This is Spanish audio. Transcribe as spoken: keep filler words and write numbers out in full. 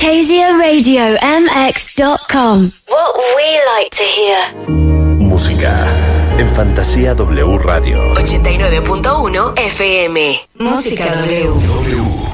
Fantasia Radio M X dot com. What we like to hear. Música en Fantasía W Radio. ochenta y nueve punto uno F M. Música W. W.